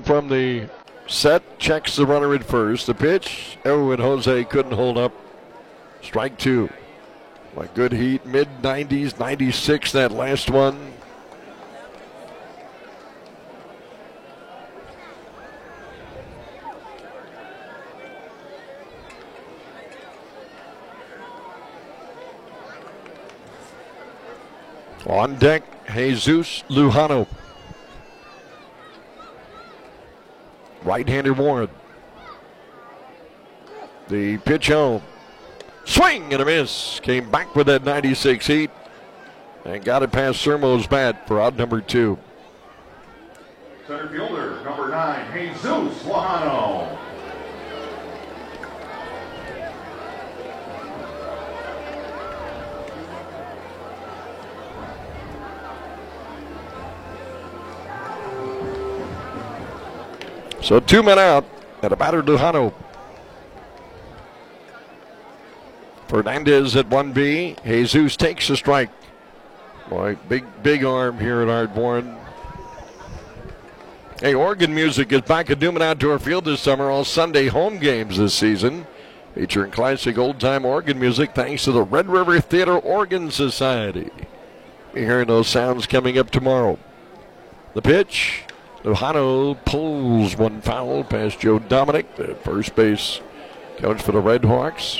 from the set, checks the runner at first. The pitch, and Jose couldn't hold up. Strike two. Like good heat, mid-90s, 96 that last one. On deck, Jesus Lujano. Right-hander Warren. The pitch home. Swing and a miss. Came back with that 96 heat and got it past Sermo's bat for out number two. Center fielder, number 9, Jesus Lujano. So 2 men out and a batter Lujano. Fernandez at 1B. Jesus takes a strike. Boy, big arm here at Art Warren. Hey, Organ Music is back at Newman Outdoor Field this summer. All Sunday home games this season, featuring classic old-time organ music thanks to the Red River Theater Organ Society. You're hearing those sounds coming up tomorrow. The pitch. Lujano pulls one foul past Joe Dominic, the first base coach for the Red Hawks.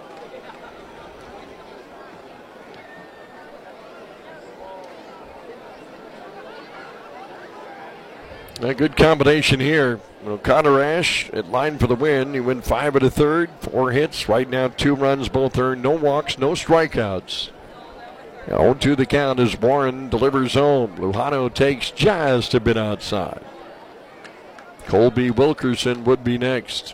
A good combination here. Connor Ash at line for the win. He went 5 1/3, 4 hits. Right now, 2 runs, both earned. No walks, no strikeouts. 0-2 the count as Warren delivers home. Lujano takes just a bit outside. Colby Wilkerson would be next.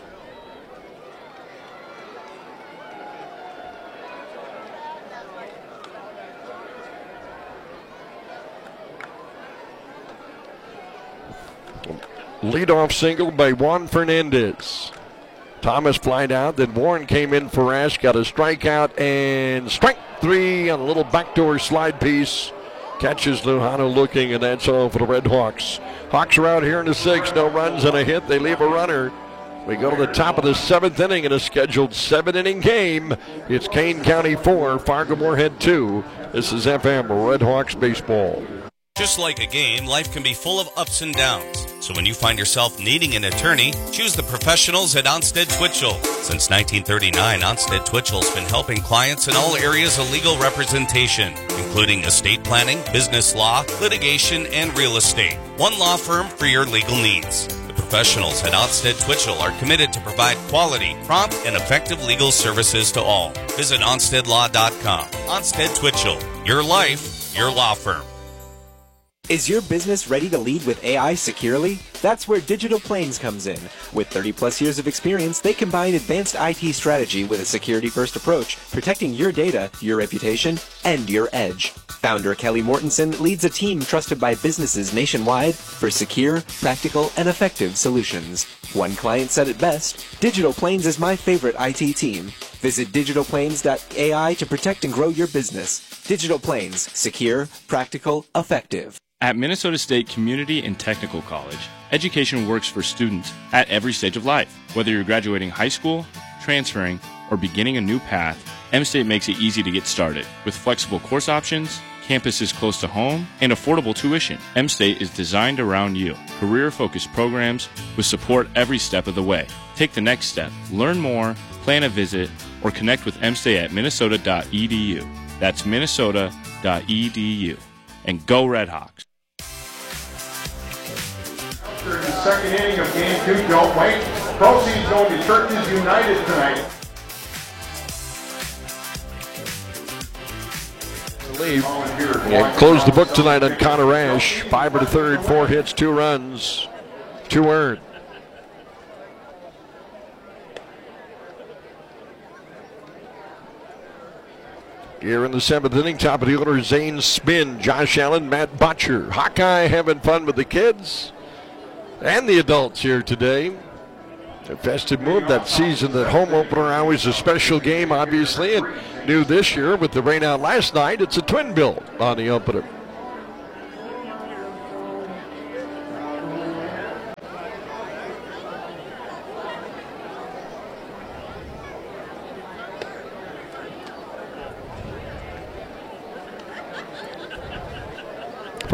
Leadoff single by Juan Fernandez. Thomas flied out, then Warren came in for Ash, got a strikeout, and strike 3 on a little backdoor slide piece. Catches Lujano looking, and that's all for the Red Hawks. Hawks are out here in the 6th, no runs and a hit. They leave a runner. We go to the top of the 7th inning in a scheduled 7-inning game. It's Kane County 4, Fargo Moorhead 2. This is FM Red Hawks baseball. Just like a game, life can be full of ups and downs. So when you find yourself needing an attorney, choose the professionals at Onstead Twitchell. Since 1939, Onstead Twitchell's been helping clients in all areas of legal representation, including estate planning, business law, litigation, and real estate. One law firm for your legal needs. The professionals at Onstead Twitchell are committed to provide quality, prompt, and effective legal services to all. Visit OnsteadLaw.com. Onstead Twitchell. Your life, your law firm. Is your business ready to lead with AI securely? That's where Digital Plains comes in. With 30-plus years of experience, they combine advanced IT strategy with a security-first approach, protecting your data, your reputation, and your edge. Founder Kelly Mortensen leads a team trusted by businesses nationwide for secure, practical, and effective solutions. One client said it best, Digital Plains is my favorite IT team. Visit digitalplains.ai to protect and grow your business. Digital Plains, secure, practical, effective. At Minnesota State Community and Technical College, education works for students at every stage of life. Whether you're graduating high school, transferring, or beginning a new path, M-State makes it easy to get started. With flexible course options, campuses close to home, and affordable tuition, M-State is designed around you. Career-focused programs with support every step of the way. Take the next step. Learn more, plan a visit, or connect with M-State at minnesota.edu. That's minnesota.edu. And go Red Hawks. After the second inning of game 2, don't wait. Proceeds going to Churches United tonight. And close the book tonight on Connor Ash. 5 1/3, 4 hits, 2 runs, 2 earned. Here in the 7th inning, top of the order, Zane Spin, Josh Allen, Matt Butcher. Hawkeye having fun with the kids and the adults here today. A festive move that season, that home opener, always a special game, obviously, and new this year with the rain out last night. It's a twin bill on the opener.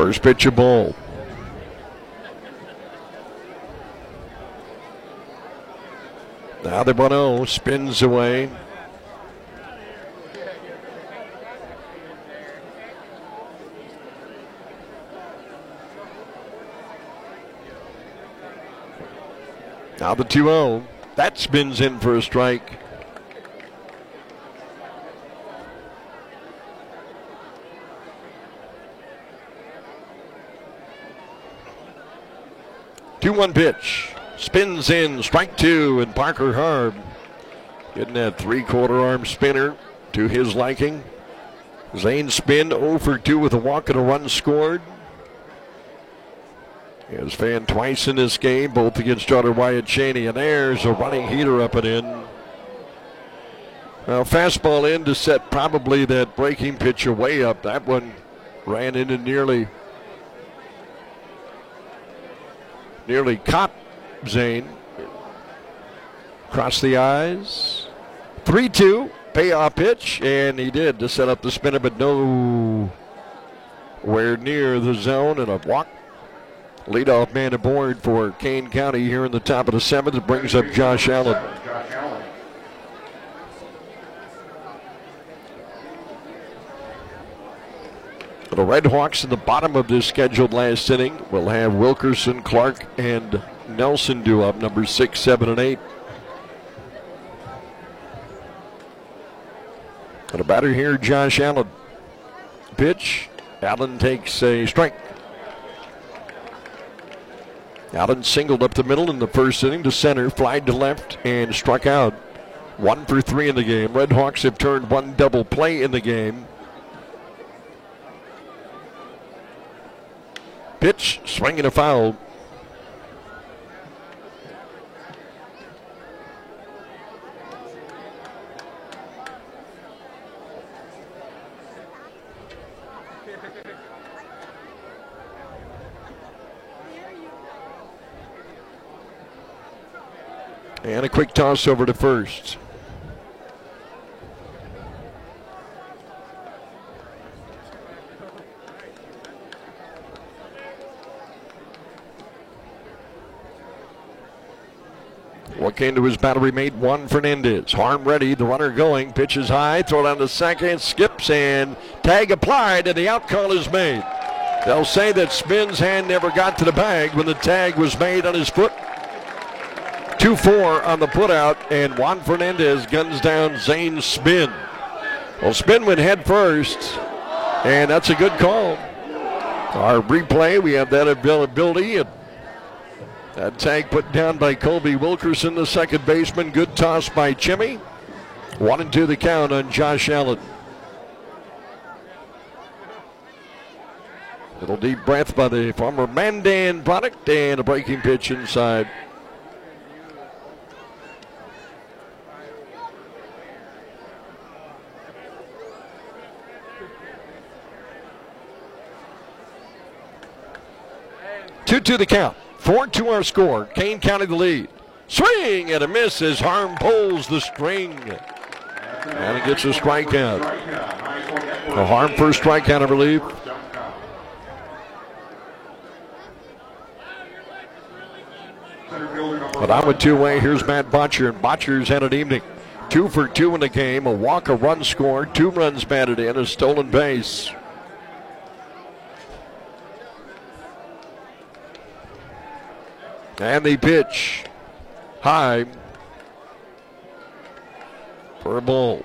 First pitch a ball. Now the 1-0 spins away. Now the 2-0. That spins in for a strike. Two-one pitch. Spins in, strike two, and Parker Harb getting that three-quarter arm spinner to his liking. Zane spin 0 for 2 with a walk and a run scored. He has fanned twice in this game, both against starter Wyatt Cheney, and there's a running heater up and in. Now fastball in to set probably that breaking pitch away up. That one ran into nearly caught Zane. Across the eyes. 3-2, payoff pitch, and he did to set up the spinner, but nowhere near the zone, and a walk. Leadoff man aboard for Kane County here in the top of the seventh. It brings up Josh Allen. The Red Hawks in the bottom of this scheduled last inning will have Wilkerson, Clark, and Nelson due up, numbers 6, 7, and 8. And a batter here, Josh Allen. Pitch. Allen takes a strike. Allen singled up the middle in the first inning to center, flied to left, and struck out. 1 for 3 in the game. Red Hawks have turned one double play in the game. Pitch, swing and a foul. And a quick toss over to first. What came to his battery mate, Juan Fernandez. Harm ready, the runner going, pitches high, throw down to second, skips, and tag applied, and the out call is made. They'll say that Spin's hand never got to the bag when the tag was made on his foot. 2-4 on the putout, and Juan Fernandez guns down Zane Spin. Well, Spin went head first, and that's a good call. Our replay, we have that availability. And that tag put down by Colby Wilkerson, the second baseman. Good toss by Chimmy. 1-2 the count on Josh Allen. Little deep breath by the former Mandan product, and a breaking pitch inside. Two the count. 4-2 our score. Kane County the lead. Swing and a miss as Harm pulls the string. And it gets a strikeout. A Harm first strikeout, I believe. But I'm with two-way. Here's Matt Botcher, and Botcher's had an evening. 2 for 2 in the game. A walk, a run scored, 2 runs batted in, a stolen base. And the pitch high for a ball.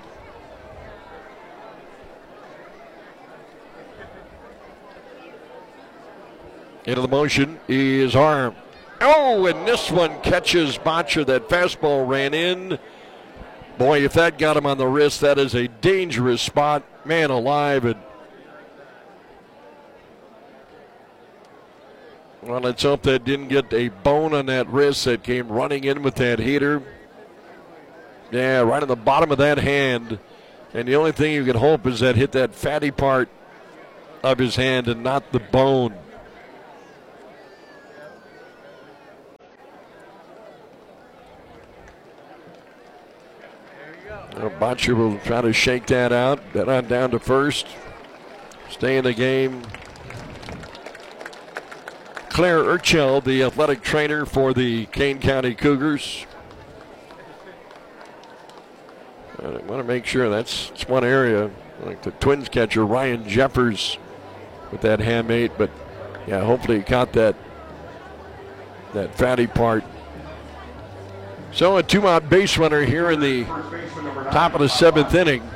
Into the motion is Harm. Oh, and this one catches Botcher. That fastball ran in. Boy, if that got him on the wrist, that is a dangerous spot. Man alive. And well, let's hope that didn't get a bone on that wrist that came running in with that heater. Yeah, right on the bottom of that hand. And the only thing you can hope is that hit that fatty part of his hand and not the bone. Botcher will try to shake that out. That on down to first. Stay in the game. Claire Urchel, the athletic trainer for the Kane County Cougars. I want to make sure that's one area. Like the Twins catcher, Ryan Jeffers, with that hamate. But, yeah, hopefully he caught that fatty part. So a two-out base runner here in the top of the 7th inning.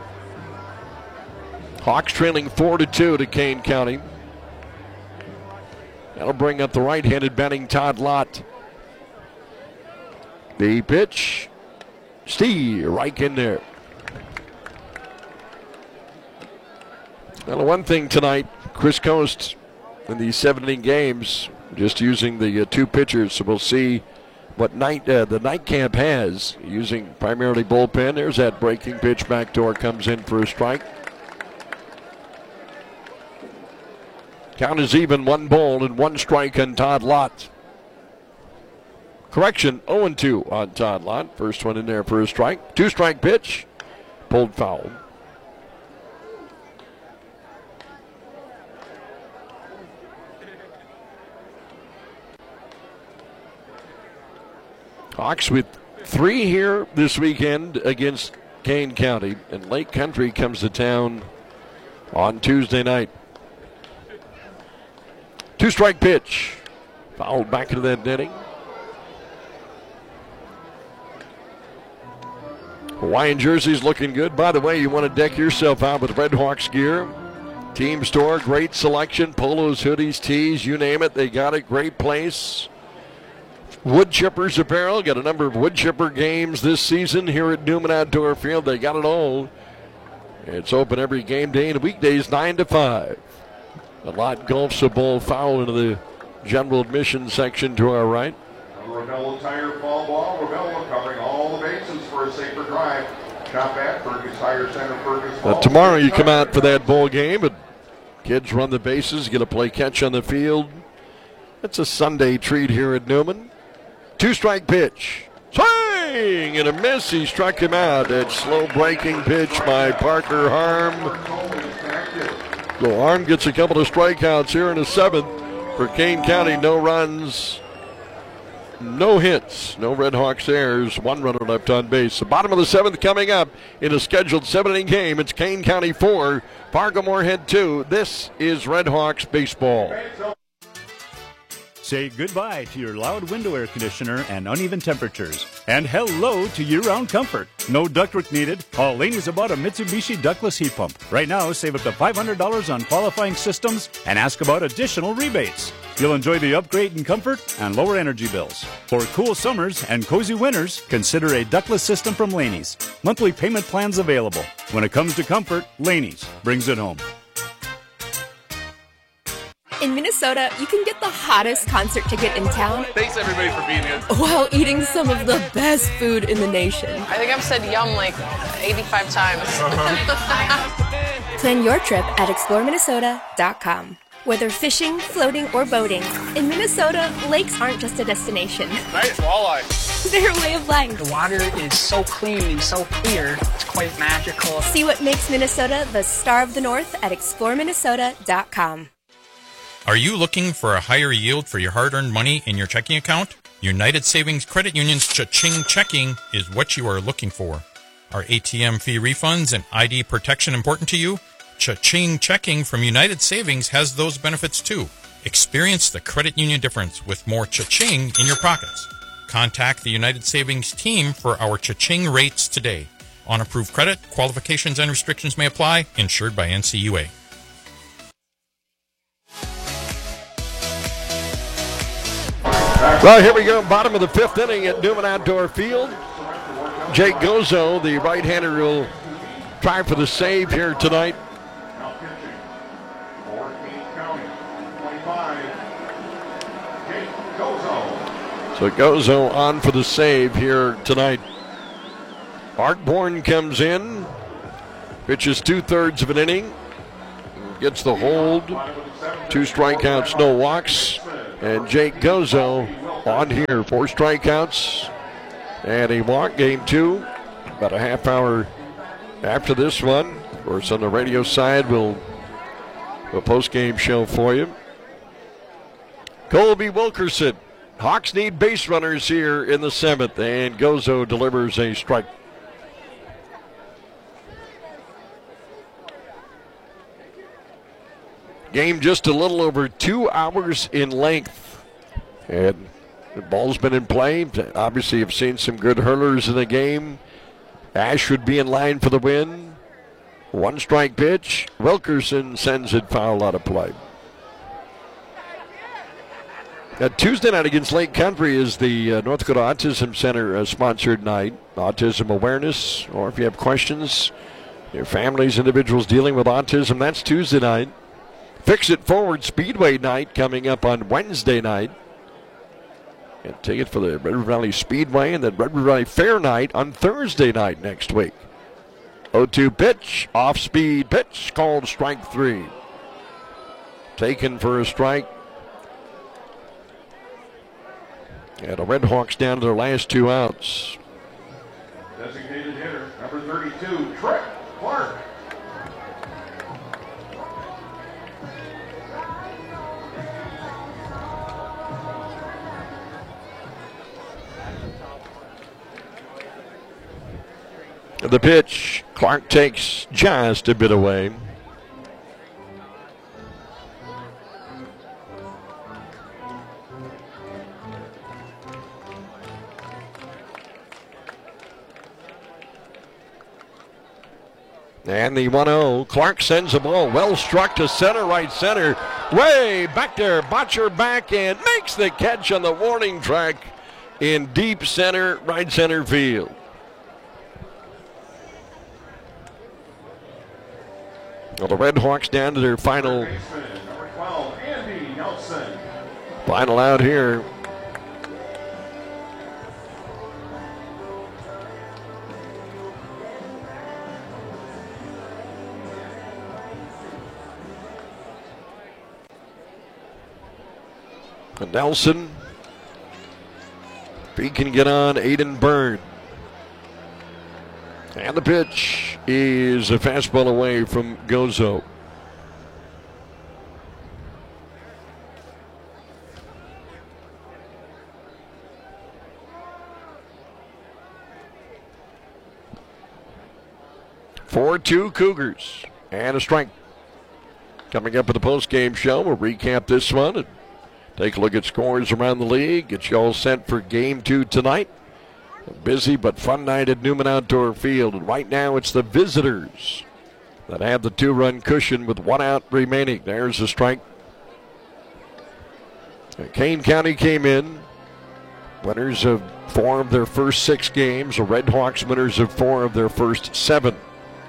Hawks trailing 4-2 to Kane County. That'll bring up the right-handed batting Todd Lott. The pitch. Steve right in there. Well, one thing tonight, Chris Coast in these 7-inning games, just using the two pitchers, so we'll see what the night camp has, using primarily bullpen. There's that breaking pitch, backdoor, comes in for a strike. Count is even, 1 ball and 1 strike on Todd Lott. Correction, 0-2 on Todd Lott. First one in there for a strike. 2-strike pitch, pulled foul. Hawks with 3 here this weekend against Kane County, and Lake Country comes to town on Tuesday night. 2-strike pitch, fouled back into that netting. Hawaiian jerseys looking good. By the way, you want to deck yourself out with Red Hawks gear. Team store, great selection. Polos, hoodies, tees, you name it. They got it. Great place. Wood Chippers apparel. Got a number of wood chipper games this season here at Newman Outdoor Field. They got it all. It's open every game day and weekdays 9 to 5. A lot golfs a ball foul into the general admission section to our right. Ravello Tire Fall Ball. Ravello covering all the bases for a safer drive. Shop at Fergus Tire Center, Fergus Falls. Tomorrow you come out for that ball game, and kids run the bases, get to play catch on the field. It's a Sunday treat here at Newman. 2-strike pitch. Swing and a miss. He struck him out. That slow breaking pitch by Parker Harm. So Harm gets a couple of strikeouts here in the 7th for Kane County. No runs, no hits, no Red Hawks errors, 1 runner left on base. The bottom of the 7th coming up in a scheduled 7-inning game. It's Kane County 4, Fargo Moorhead 2. This is Red Hawks baseball. Say goodbye to your loud window air conditioner and uneven temperatures. And hello to year-round comfort. No ductwork needed. All Laney's about a Mitsubishi ductless heat pump. Right now, save up to $500 on qualifying systems and ask about additional rebates. You'll enjoy the upgrade in comfort and lower energy bills. For cool summers and cozy winters, consider a ductless system from Laney's. Monthly payment plans available. When it comes to comfort, Laney's brings it home. In Minnesota, you can get the hottest concert ticket in town. Thanks everybody for being here. While eating some of the best food in the nation. I think I've said yum like 85 times. Plan your trip at exploreminnesota.com. Whether fishing, floating, or boating, in Minnesota, lakes aren't just a destination. Nice walleye. They're a way of life. The water is so clean and so clear, it's quite magical. See what makes Minnesota the star of the North at exploreminnesota.com. Are you looking for a higher yield for your hard-earned money in your checking account? United Savings Credit Union's Cha-Ching Checking is what you are looking for. Are ATM fee refunds and ID protection important to you? Cha-Ching Checking from United Savings has those benefits too. Experience the credit union difference with more Cha-Ching in your pockets. Contact the United Savings team for our Cha-Ching rates today. On approved credit, qualifications and restrictions may apply. Insured by NCUA. Well, here we go, bottom of the 5th inning at Newman Outdoor Field. Jake Gozo, the right-hander, will try for the save here tonight. Now pitching for Kane County, 25, Jake Gozo. So Gozo on for the save here tonight. Art Bourne comes in, pitches 2/3 of an inning, gets the hold, 2 strikeouts, no walks. And Jake Gozo on here, 4 strikeouts and a walk. Game 2, about a half hour after this one. Of course, on the radio side, we'll do a post-game show for you. Colby Wilkerson. Hawks need base runners here in the 7th, and Gozo delivers a strike. Game just a little over 2 hours in length. And the ball's been in play. Obviously, you've seen some good hurlers in the game. Ash would be in line for the win. 1 strike pitch. Wilkerson sends it foul out of play. Now, Tuesday night against Lake Country is the North Dakota Autism Center sponsored night. Autism awareness, or if you have questions, your families, individuals dealing with autism, that's Tuesday night. Fix It Forward Speedway night coming up on Wednesday night. And ticket for the Red River Valley Speedway and the Red River Valley Fair night on Thursday night next week. 0-2 pitch, off-speed pitch, called strike 3. Taken for a strike. And the Red Hawks down to their last 2 outs. Designated hitter, number 32, Trent Clark. The pitch, Clark takes just a bit away. And the 1-0, Clark sends the ball well struck to center, right center. Way back there, Botcher back and makes the catch on the warning track in deep center, right center field. Well, the Red Hawks down to their final out here. And Nelson, if he can get on Aiden Byrne. And the pitch is a fastball away from Gozo. (4-2) Cougars. And a strike. Coming up at the post-game show, we'll recap this one and take a look at scores around the league. Get you all set for Game 2 tonight. A busy but fun night at Newman Outdoor Field. And right now it's the visitors that have the 2-run cushion with 1 out remaining. There's a strike. Kane County came in. Winners of 4 of their first 6 games. The Red Hawks winners of 4 of their first 7.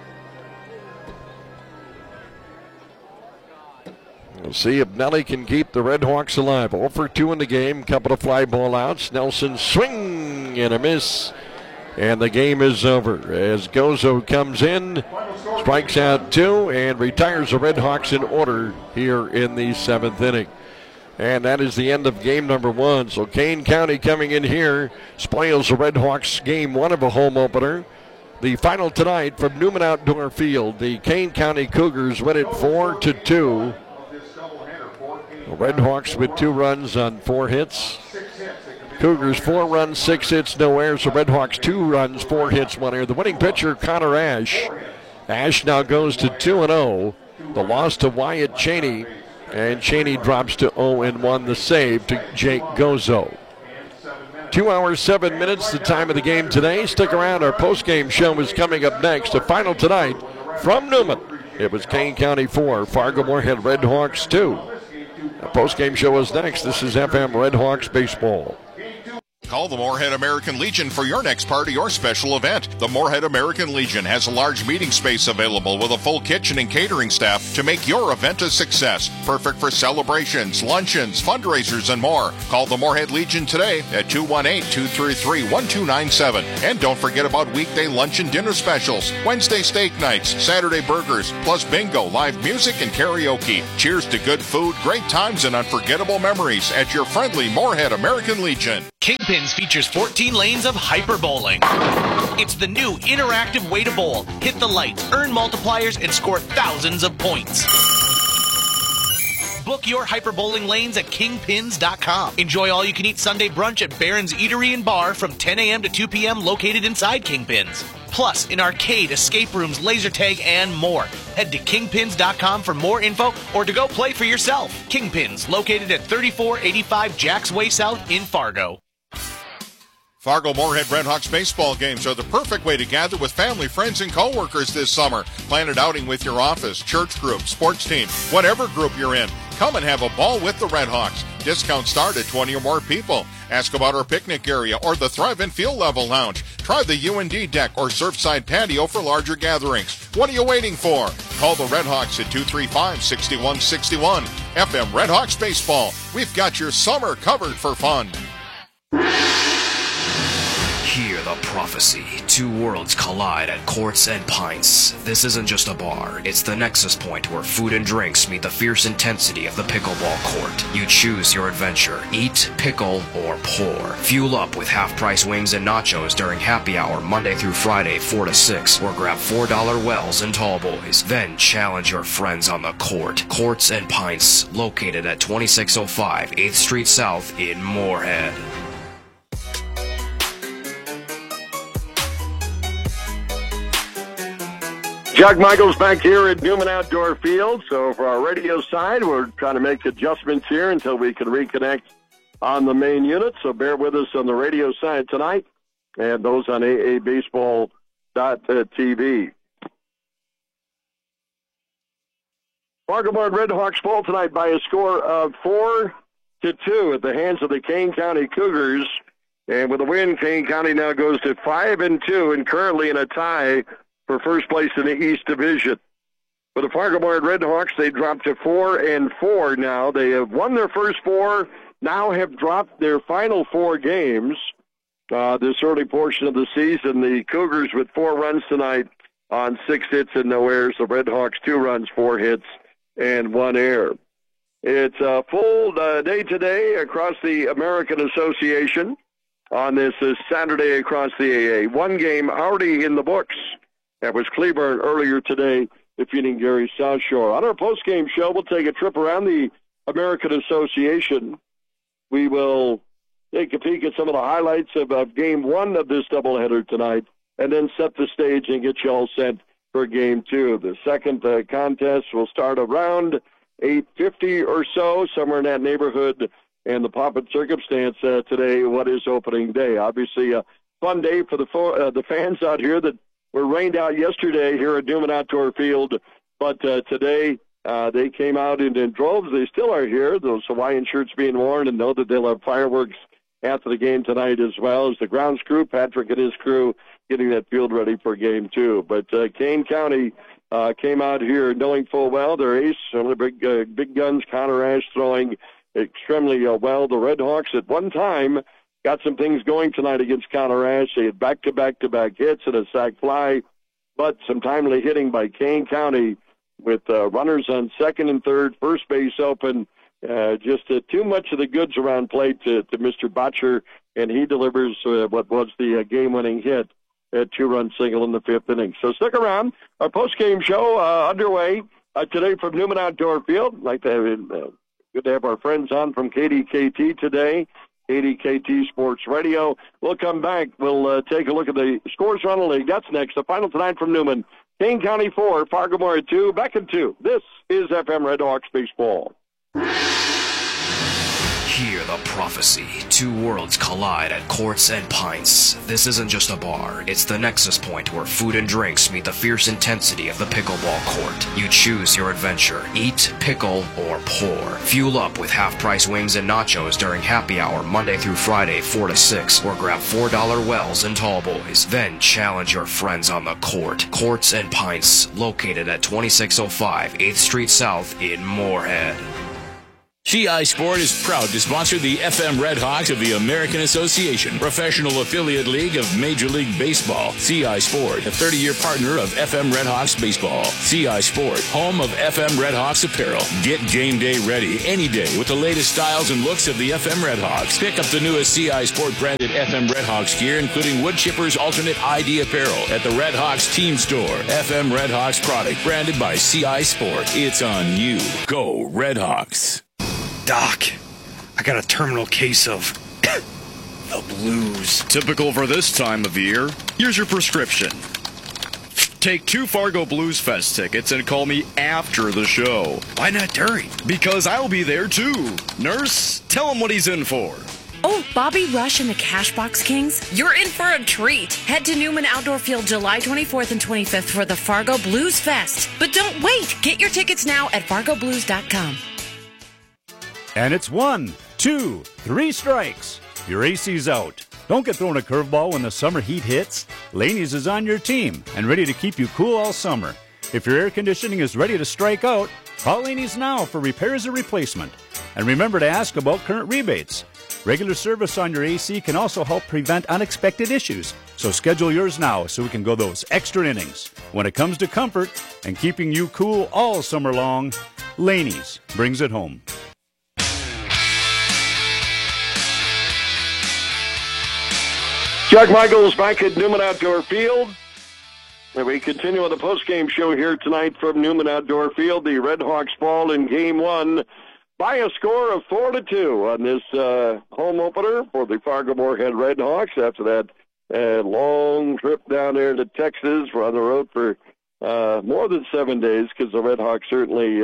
We'll see if Nelly can keep the Red Hawks alive. 0 for 2 in the game. Couple of fly ball outs. Nelson swing and a miss. And the game is over as Gozo comes in, strikes out 2, and retires the Red Hawks in order here in the 7th inning. And that is the end of game number 1. So Kane County coming in here spoils the Red Hawks game 1 of a home opener. The final tonight from Newman Outdoor Field. The Kane County Cougars win it 4-2. The Red Hawks with 2 runs on 4 hits. Cougars 4 runs, 6 hits, no errors. The Red Hawks 2 runs, 4 hits, 1 error. The winning pitcher, Connor Ash. Ash now goes to 2-0. The loss to Wyatt Cheney. And Cheney drops to 0-1. The save to Jake Gozo. 2 hours, 7 minutes, the time of the game today. Stick around. Our post-game show is coming up next. The final tonight from Newman. It was Kane County 4, Fargo-Moorhead Red Hawks 2. The post-game show is next. This is FM Red Hawks Baseball. Call the Moorhead American Legion for your next party or special event. The Moorhead American Legion has a large meeting space available with a full kitchen and catering staff to make your event a success. Perfect for celebrations, luncheons, fundraisers, and more. Call the Moorhead Legion today at 218-233-1297. And don't forget about weekday lunch and dinner specials, Wednesday steak nights, Saturday burgers, plus bingo, live music, and karaoke. Cheers to good food, great times, and unforgettable memories at your friendly Moorhead American Legion. Kingpins features 14 lanes of hyper bowling. It's the new interactive way to bowl. Hit the lights, earn multipliers, and score thousands of points. Book your hyper bowling lanes at kingpins.com. Enjoy all you can eat Sunday brunch at Barron's Eatery and Bar from 10 a.m. to 2 p.m. located inside Kingpins. Plus, in arcade, escape rooms, laser tag, and more. Head to kingpins.com for more info or to go play for yourself. Kingpins, located at 3485 Jacks Way South in Fargo. Fargo-Moorhead Redhawks baseball games are the perfect way to gather with family, friends, and coworkers this summer. Plan an outing with your office, church group, sports team, whatever group you're in. Come and have a ball with the Redhawks. Discounts start at 20 or more people. Ask about our picnic area or the Thrive and Field Level Lounge. Try the UND deck or Surfside patio for larger gatherings. What are you waiting for? Call the Redhawks at 235-6161. FM Redhawks Baseball. We've got your summer covered for fun. Hear the prophecy. Two worlds collide at Courts and Pints. This isn't just a bar. It's the nexus point where food and drinks meet the fierce intensity of the pickleball court. You choose your adventure. Eat, pickle, or pour. Fuel up with half-price wings and nachos during happy hour Monday through Friday, 4 to 6, or grab $4 Wells and Tall Boys. Then challenge your friends on the court. Courts and Pints, located at 2605 8th Street South in Moorhead. Jack Michaels back here at Newman Outdoor Field. So for our radio side, we're trying to make adjustments here until we can reconnect on the main unit. So bear with us on the radio side tonight and those on aabaseball.tv. Fargo-Moorhead Redhawks fall tonight by a score of 4-2 at the hands of the Kane County Cougars. And with a win, Kane County now goes to 5-2 and currently in a tie for first place in the East Division. For the Fargo-Moorhead Redhawks, they dropped to 4-4 now. They have won their first four, now have dropped their final four games this early portion of the season. The Cougars with 4 runs tonight on 6 hits and no errors. The Redhawks 2 runs, 4 hits, and 1 error. It's a full day today across the American Association on this Saturday across the AA. One game already in the books. That was Cleburne earlier today defeating Gary South Shore. On our post-game show, we'll take a trip around the American Association. We will take a peek at some of the highlights of Game 1 of this doubleheader tonight, and then set the stage and get you all set for Game 2. The second contest will start around 8:50 or so, somewhere in that neighborhood, and the pomp and circumstance today, what is opening day. Obviously, a fun day for the fans out here that were rained out yesterday here at Newman Outdoor Field, but today they came out in droves. They still are here, those Hawaiian shirts being worn, and know that they'll have fireworks after the game tonight as well as the grounds crew, Patrick and his crew, getting that field ready for Game 2. But Kane County came out here knowing full well their ace, one of the big guns, Connor Ash, throwing extremely well. The Redhawks at one time got some things going tonight against Connor Ash. They had back-to-back hits and a sac fly, but some timely hitting by Kane County with runners on second and third, first base open. Just too much of the goods around plate to Mr. Botcher, and he delivers what was the game-winning hit, a 2-run single in the 5th inning. So stick around. Our post-game show underway today from Newman Outdoor Field. I'd like to have good to have our friends on from KDKT today. KDKT Sports Radio. We'll come back. We'll take a look at the scores around the league. That's next. The final tonight from Newman. Kane County 4, Fargo-Moorhead 2, back in 2. This is FM Redhawks Baseball. Hear the prophecy. Two worlds collide at Courts and Pints. This isn't just a bar. It's the nexus point where food and drinks meet the fierce intensity of the pickleball court. You choose your adventure. Eat, pickle, or pour. Fuel up with half-price wings and nachos during happy hour Monday through Friday, 4 to 6, or grab $4 Wells and Tall Boys. Then challenge your friends on the court. Courts and Pints, located at 2605 8th Street South in Moorhead. CI Sport is proud to sponsor the FM Redhawks of the American Association, professional affiliate league of Major League Baseball. CI Sport, a 30-year partner of FM Redhawks baseball. CI Sport, home of FM Redhawks apparel. Get game day ready any day with the latest styles and looks of the FM Redhawks. Pick up the newest CI Sport branded FM Redhawks gear, including Wood Chipper's alternate ID apparel at the Redhawks team store. FM Redhawks product branded by CI Sport. It's on you. Go Redhawks. Doc, I got a terminal case of the blues. Typical for this time of year. Here's your prescription. Take 2 Fargo Blues Fest tickets and call me after the show. Why not during? Because I'll be there too. Nurse, tell him what he's in for. Oh, Bobby Rush and the Cashbox Kings? You're in for a treat. Head to Newman Outdoor Field July 24th and 25th for the Fargo Blues Fest. But don't wait. Get your tickets now at fargoblues.com. And it's 1, 2, 3 strikes. Your AC's out. Don't get thrown a curveball when the summer heat hits. Laney's is on your team and ready to keep you cool all summer. If your air conditioning is ready to strike out, call Laney's now for repairs or replacement. And remember to ask about current rebates. Regular service on your AC can also help prevent unexpected issues. So schedule yours now so we can go those extra innings. When it comes to comfort and keeping you cool all summer long, Laney's brings it home. Jack Michaels back at Newman Outdoor Field. And we continue with the postgame show here tonight from Newman Outdoor Field. The Redhawks fall in Game 1 by a score of 4-2 on this home opener for the Fargo Moorhead Redhawks. After that long trip down there to Texas, we're on the road for more than 7 days because the Redhawks certainly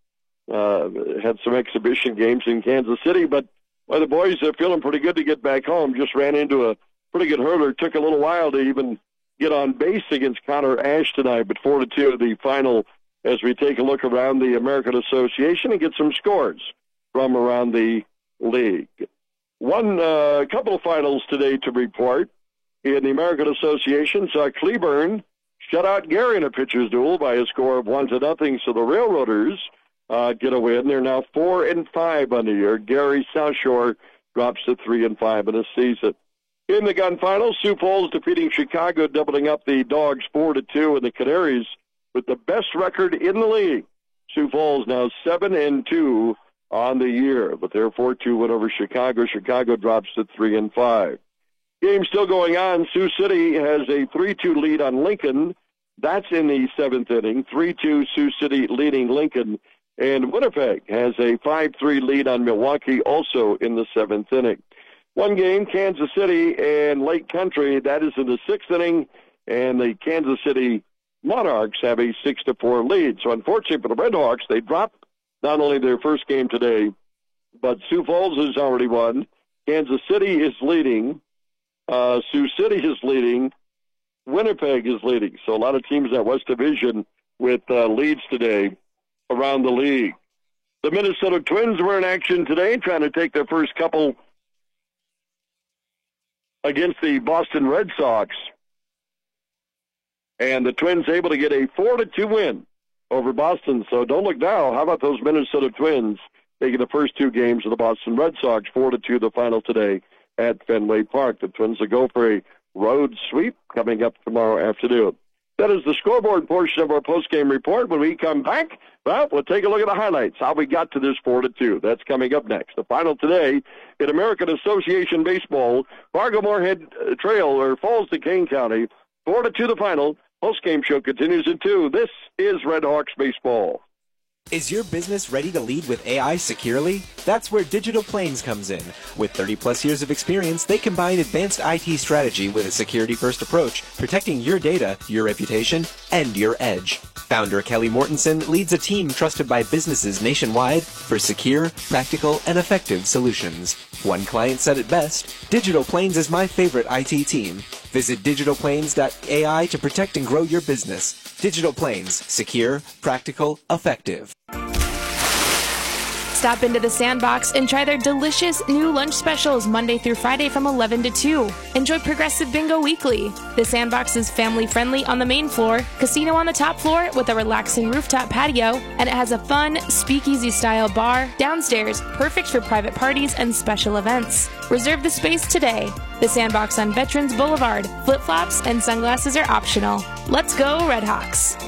had some exhibition games in Kansas City. But the boys are feeling pretty good to get back home. Just ran into a pretty good hurdler. Took a little while to even get on base against Connor Ash tonight, but 4-2 the final as we take a look around the American Association and get some scores from around the league. A couple of finals today to report. In the American Association, saw Cleburne shut out Gary in a pitcher's duel by a score of 1-0. So the Railroaders get a win. They're now 4-5 on the year. Gary South Shore drops to 3-5 in a season. In the gun final, Sioux Falls defeating Chicago, doubling up the Dogs 4-2, and the Canaries with the best record in the league. Sioux Falls now 7-2 on the year, but their 4-2 win over Chicago. Chicago drops to 3-5. Game still going on. Sioux City has a 3-2 lead on Lincoln. That's in the 7th inning. 3-2 Sioux City leading Lincoln. And Winnipeg has a 5-3 lead on Milwaukee, also in the 7th inning. One game, Kansas City and Lake Country, that is in the 6th inning, and the Kansas City Monarchs have a 6-4 lead. So unfortunately for the Redhawks, they dropped not only their first game today, but Sioux Falls has already won. Kansas City is leading. Sioux City is leading. Winnipeg is leading. So a lot of teams in that West Division with leads today around the league. The Minnesota Twins were in action today, trying to take their first couple against the Boston Red Sox. And the Twins able to get a 4-2 win over Boston. So don't look now. How about those Minnesota Twins taking the first 2 games of the Boston Red Sox, 4-2 the final today at Fenway Park. The Twins will go for a road sweep coming up tomorrow afternoon. That is the scoreboard portion of our postgame report. When we come back, well, we'll take a look at the highlights, how we got to this 4-2. That's coming up next. The final today in American Association Baseball, Fargo Moorhead Trail, or Falls to Kane County, 4-2 the final. Postgame show continues in 2. This is Redhawks Baseball. Is your business ready to lead with AI securely? That's where Digital Plains comes in. With 30-plus years of experience, they combine advanced IT strategy with a security-first approach, protecting your data, your reputation, and your edge. Founder Kelly Mortensen leads a team trusted by businesses nationwide for secure, practical, and effective solutions. One client said it best, Digital Plains is my favorite IT team. Visit digitalplains.ai to protect and grow your business. Digital Plains, secure, practical, effective. Stop into the Sandbox and try their delicious new lunch specials Monday through Friday from 11 to 2. Enjoy Progressive Bingo weekly. The Sandbox is family-friendly on the main floor, casino on the top floor with a relaxing rooftop patio, and it has a fun, speakeasy-style bar downstairs, perfect for private parties and special events. Reserve the space today. The Sandbox on Veterans Boulevard. Flip-flops and sunglasses are optional. Let's go, Redhawks.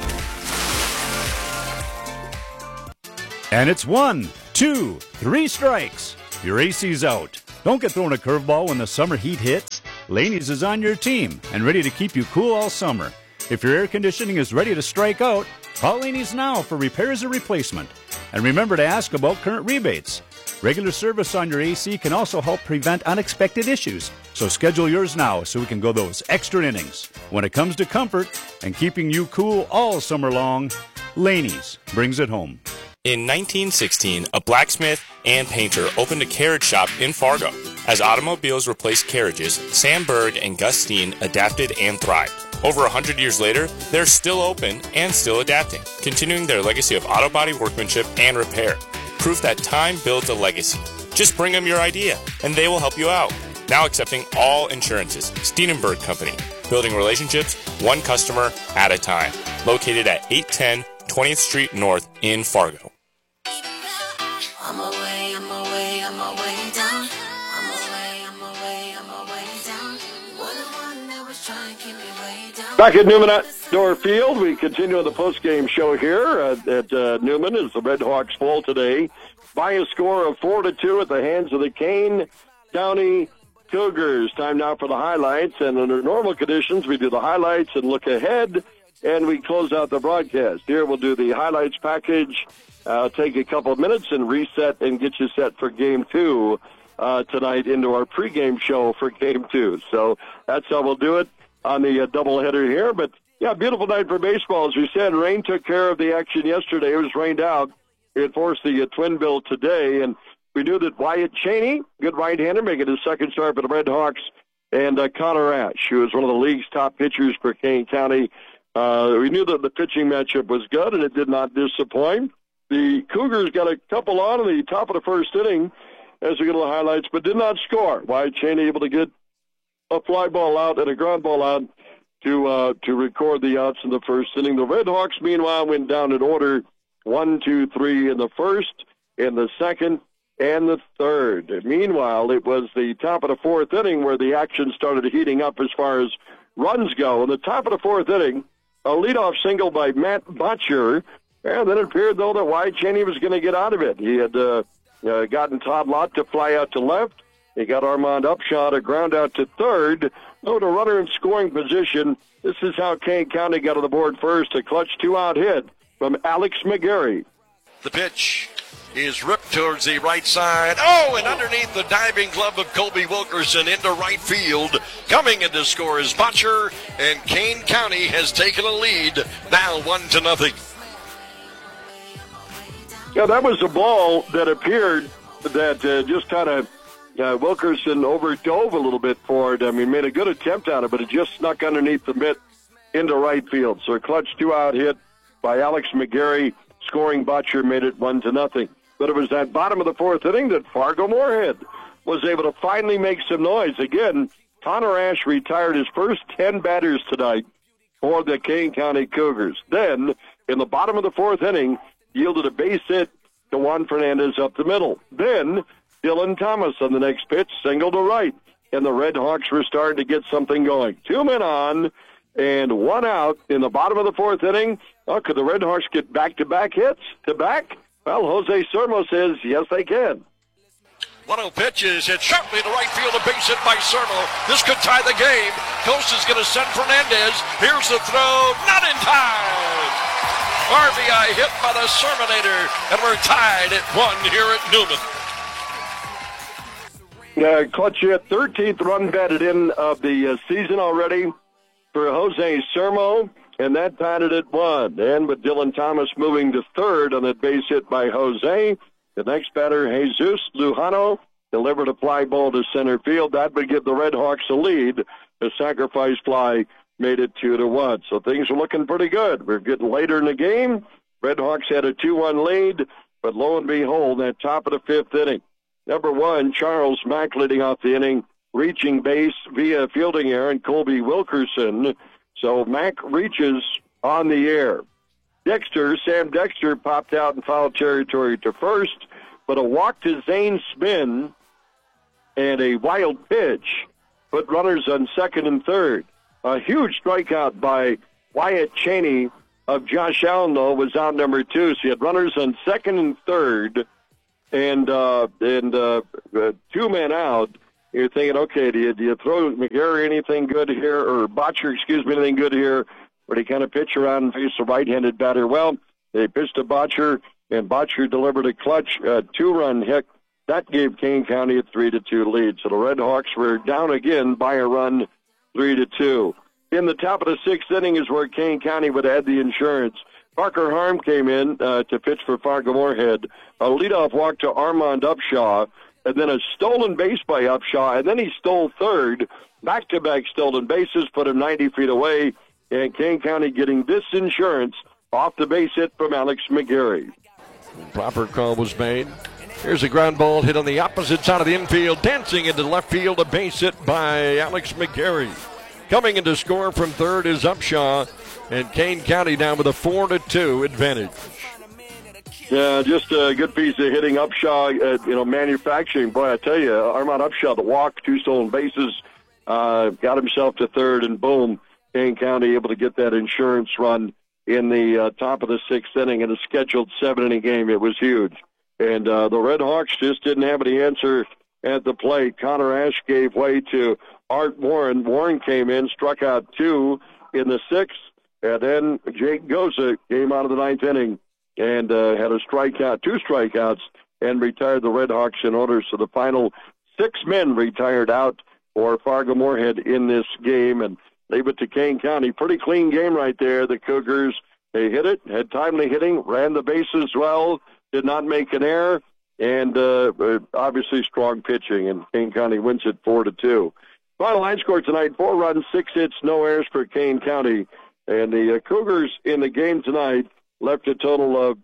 And it's 1, 2, 3 strikes. Your AC's out. Don't get thrown a curveball when the summer heat hits. Laney's is on your team and ready to keep you cool all summer. If your air conditioning is ready to strike out, call Laney's now for repairs or replacement. And remember to ask about current rebates. Regular service on your AC can also help prevent unexpected issues. So schedule yours now so we can go those extra innings. When it comes to comfort and keeping you cool all summer long, Laney's brings it home. In 1916, a blacksmith and painter opened a carriage shop in Fargo. As automobiles replaced carriages, Sam Berg and Gus Steen adapted and thrived. Over 100 years later, they're still open and still adapting, continuing their legacy of auto body workmanship and repair. Proof that time builds a legacy. Just bring them your idea, and they will help you out. Now accepting all insurances. Steen & Berg Company. Building relationships, one customer at a time. Located at 810 20th Street North in Fargo. I'm away down. What the one that was trying to keep me way down. Back at Newman Outdoor Field, we continue the post-game show here at Newman as the Red Hawks fall today by a score of 4-2 at the hands of the Kane County Cougars. Time now for the highlights, and under normal conditions, we do the highlights and look ahead, and we close out the broadcast. Here we'll do the highlights package, take a couple of minutes and reset and get you set for Game 2 tonight into our pregame show for Game 2. So that's how we'll do it on the doubleheader here. But, yeah, beautiful night for baseball. As we said, rain took care of the action yesterday. It was rained out. It forced the twin bill today, and we knew that Wyatt Cheney, good right-hander, making his second start for the Red Hawks, and Connor Ash, who is one of the league's top pitchers for Kane County. We knew that the pitching matchup was good, and it did not disappoint. The Cougars got a couple on in the top of the first inning, as we get to the highlights, but did not score. Wyatt Cheney able to get a fly ball out and a ground ball out to record the outs in the first inning. The Red Hawks, meanwhile, went down in order 1, 2, 3 in the first, in the second, and the third. And meanwhile, it was the top of the fourth inning where the action started heating up as far as runs go. In the top of the fourth inning, a leadoff single by Matt Botcher, and then it appeared, though, that Wyatt Cheney was going to get out of it. He had gotten Todd Lott to fly out to left. He got Armand Upshaw to ground out to third. Oh, to runner in scoring position. This is how Kane County got on the board first. A clutch two-out hit from Alex McGarry. The pitch is ripped towards the right side. Oh, and underneath the diving glove of Colby Wilkerson into right field. Coming in to score is Botcher, and Kane County has taken a lead, now 1-0. Yeah, that was a ball that appeared that just kind of Wilkerson overdove a little bit for it. I mean, made a good attempt at it, but it just snuck underneath the mitt into right field. So a clutch two-out hit by Alex McGarry. Scoring Botcher made it 1-0. But it was that bottom of the fourth inning that Fargo Moorhead was able to finally make some noise. Again, Connor Ash retired his first 10 batters tonight for the Kane County Cougars. Then, in the bottom of the fourth inning, yielded a base hit to Juan Fernandez up the middle. Then, Dylan Thomas on the next pitch, single to right. And the Red Hawks were starting to get something going. 2 men on and 1 out in the bottom of the fourth inning. Oh, could the Red Hawks get back-to-back hits to back? Well, Jose Sermo says, yes, they can. 1-0 pitch is hit sharply to right field, a base hit by Sermo. This could tie the game. Coast is going to send Fernandez. Here's the throw, not in time. RBI hit by the Serminator, and we're tied at 1 here at Newman. Clutch hit, 13th run batted in of the season already for Jose Sermo. And that tied it at 1. And with Dylan Thomas moving to third on that base hit by Jose, the next batter, Jesus Lujano, delivered a fly ball to center field. That would give the Red Hawks a lead. The sacrifice fly made it 2-1. So things are looking pretty good. We're getting later in the game. Red Hawks had a 2-1 lead. But lo and behold, at top of the fifth inning, number one, Charles Mack leading off the inning, reaching base via fielding error, and Colby Wilkerson. So Mack reaches on the air. Sam Dexter popped out in foul territory to first, but a walk to Zane Spin and a wild pitch put runners on second and third. A huge strikeout by Wyatt Cheney of Josh Allen, though, was out number two. So you had runners on second and third and 2 men out. You're thinking, okay, do you throw McGarry anything good here, or Botcher, anything good here? Or do you kind of pitch around and face a right-handed batter? Well, they pitched to Botcher, and Botcher delivered a clutch 2-run hit. That gave Kane County a 3-2 lead. So the Red Hawks were down again by a run, 3-2. In the top of the sixth inning is where Kane County would add the insurance. Parker Harm came in to pitch for Fargo-Moorhead. A leadoff walk to Armand Upshaw, and then a stolen base by Upshaw, and then he stole third. Back-to-back stolen bases, put him 90 feet away, and Kane County getting this insurance off the base hit from Alex McGarry. Proper call was made. Here's a ground ball hit on the opposite side of the infield, dancing into left field, a base hit by Alex McGarry. Coming in to score from third is Upshaw, and Kane County down with a 4-2 advantage. Yeah, just a good piece of hitting. Upshaw, manufacturing. Boy, I tell you, Armand Upshaw, the walk, 2 stolen bases, got himself to third, and boom, Kane County able to get that insurance run in the top of the sixth inning in a scheduled 7-inning game. It was huge. And the Red Hawks just didn't have any answer at the plate. Connor Ash gave way to Art Warren. Warren came in, struck out 2 in the sixth, and then Jake Goza came out of the ninth inning and had a strikeout, 2 strikeouts, and retired the Red Hawks in order. So the final 6 men retired out for Fargo-Moorhead in this game, and leave it to Kane County. Pretty clean game right there. The Cougars, they hit it, had timely hitting, ran the bases well, did not make an error, and obviously strong pitching, and Kane County wins it 4-2. Final line score tonight, 4 runs, 6 hits, no errors for Kane County. And the Cougars in the game tonight left a total of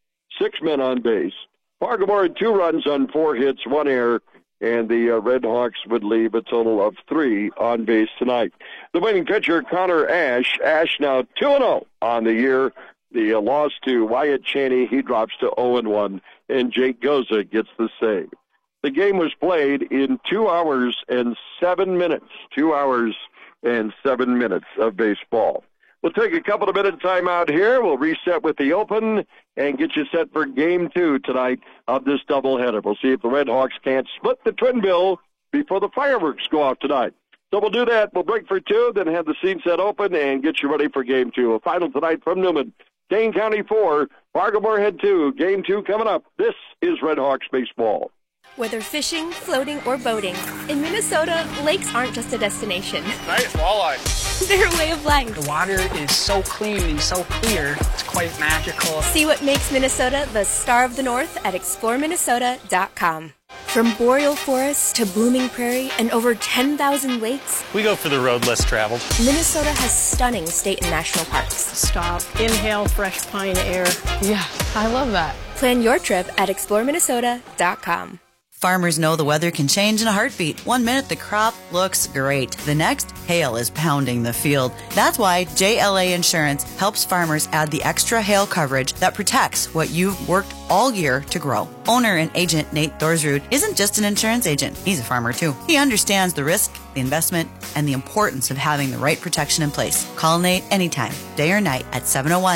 6 men on base. Fargo-Moorhead 2 runs on 4 hits, 1 error, and the Red Hawks would leave a total of 3 on base tonight. The winning pitcher, Connor Ash. Ash now 2-0 on the year. The loss to Wyatt Cheney, he drops to 0-1, and Jake Goza gets the save. The game was played in 2 hours and 7 minutes. 2 hours and 7 minutes of baseball. We'll take a couple of minute timeout here. We'll reset with the Open and get you set for Game 2 tonight of this doubleheader. We'll see if the Red Hawks can't split the twin bill before the fireworks go off tonight. So we'll do that. We'll break for 2, then have the scene set open and get you ready for Game 2. A final tonight from Newman. Kane County 4, Fargo-Moorhead 2. Game 2 coming up. This is Red Hawks baseball. Whether fishing, floating, or boating, in Minnesota, lakes aren't just a destination. Nice walleye. They're a way of life. The water is so clean and so clear, it's quite magical. See what makes Minnesota the star of the North at ExploreMinnesota.com. From boreal forests to blooming prairie and over 10,000 lakes, we go for the road less traveled. Minnesota has stunning state and national parks. Stop, inhale fresh pine air. Yeah, I love that. Plan your trip at ExploreMinnesota.com. Farmers know the weather can change in a heartbeat. 1 minute the crop looks great. The next, hail is pounding the field. That's why JLA Insurance helps farmers add the extra hail coverage that protects what you've worked all year to grow. Owner and agent Nate Thorsrud isn't just an insurance agent. He's a farmer too. He understands the risk, the investment, and the importance of having the right protection in place. Call Nate anytime, day or night at